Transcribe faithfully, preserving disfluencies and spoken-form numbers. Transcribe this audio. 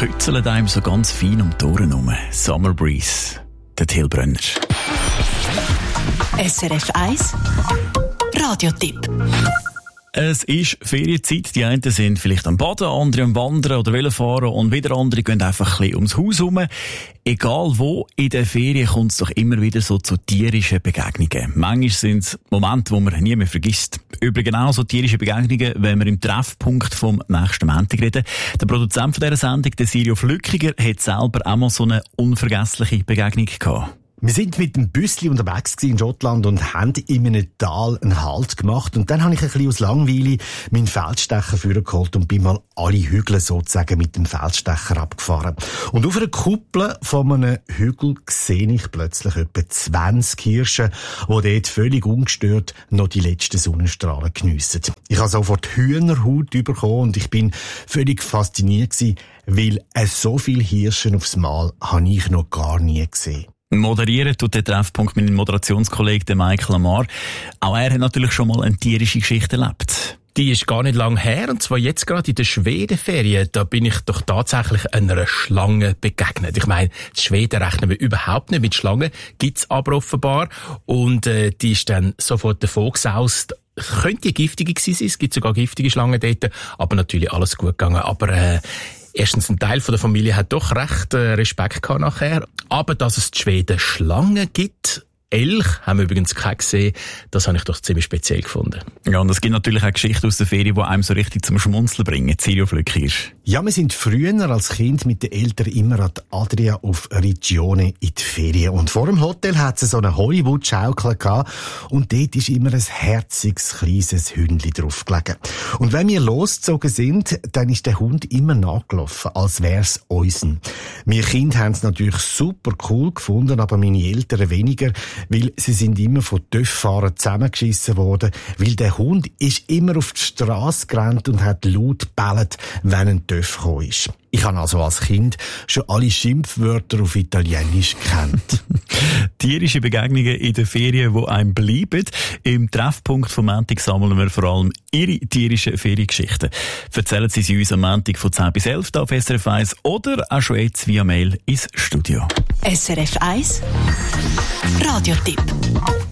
kützeln einem so ganz fein um die Ohren herum. Summer Breeze, der Tilbrunner. S R F eins Radiotipp. Es ist Ferienzeit. Die einen sind vielleicht am Baden, andere am Wandern oder Velofahren und wieder andere gehen einfach ein bisschen ums Haus herum. Egal wo, in der Ferien kommt es doch immer wieder so zu tierischen Begegnungen. Manchmal sind es Momente, die man nie mehr vergisst. Übrigens auch so tierische Begegnungen, wenn wir im Treffpunkt vom nächsten Montag reden. Der Produzent von dieser Sendung, der Sirio Flückiger, hat selber auch mal so eine unvergessliche Begegnung gehabt. Wir sind mit dem Büssli unterwegs in Schottland und haben in einem Tal einen Halt gemacht. Und dann habe ich ein bisschen aus Langweile meinen Feldstecher vorgeholt und bin mal alle Hügel sozusagen mit dem Feldstecher abgefahren. Und auf einer Kuppel von einem Hügel sehe ich plötzlich etwa zwanzig Hirsche, die dort völlig ungestört noch die letzten Sonnenstrahlen geniessen. Ich habe sofort Hühnerhaut bekommen und ich bin völlig fasziniert gewesen, weil so viele Hirsche aufs Mal habe ich noch gar nie gesehen. Moderieren tut der Treffpunkt mit dem Moderationskollegen Michael Amar. Auch er hat natürlich schon mal eine tierische Geschichte erlebt. Die ist gar nicht lang her, und zwar jetzt gerade in der Schwedenferien. Da bin ich doch tatsächlich einer Schlange begegnet. Ich meine, die Schweden rechnen wir überhaupt nicht mit Schlangen, gibt's aber offenbar. Und äh, die ist dann sofort davon gesaust. Könnte giftige gewesen sein, es gibt sogar giftige Schlangen dort, aber natürlich alles gut gegangen. Aber äh, erstens, ein Teil von der Familie hat doch recht äh, Respekt gehabt nachher. Aber dass es in Schweden Schlangen gibt, Elch haben wir übrigens keine gesehen, das habe ich doch ziemlich speziell gefunden. Ja, und es gibt natürlich auch Geschichten aus der Ferien, die einem so richtig zum Schmunzeln bringen. Sirio Flückiger. Ja, wir sind früher als Kind mit den Eltern immer an die Adria auf Regione in die Ferien. Und vor dem Hotel hat es so eine Hollywood-Schaukel gehabt. Und dort ist immer ein herziges, kleines Hündchen drauf gelegen. Und wenn wir losgezogen sind, dann ist der Hund immer nachgelaufen, als wär's unseren. Wir Kinder haben es natürlich super cool gefunden, aber meine Eltern weniger, weil sie sind immer von Töffahrern zusammengeschissen worden, weil der Hund ist immer auf die Strasse gerannt und hat laut gebellt, wenn ein Töff gekommen ist. Ich habe also als Kind schon alle Schimpfwörter auf Italienisch gekannt. Tierische Begegnungen in den Ferien, die einem bleiben. Im Treffpunkt vom Montag sammeln wir vor allem Ihre tierischen Feriengeschichten. Erzählen Sie sie uns am Montag von zehn bis elf auf S R F eins oder auch schon jetzt via Mail ins Studio. S R F eins Radiotipp.